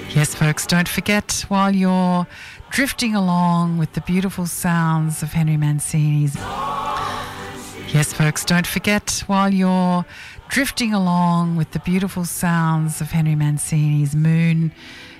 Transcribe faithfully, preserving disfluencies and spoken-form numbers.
Yes, folks, don't forget, while you're drifting along with the beautiful sounds of Henry Mancini's... Yes, folks, don't forget, while you're drifting along with the beautiful sounds of Henry Mancini's Moon,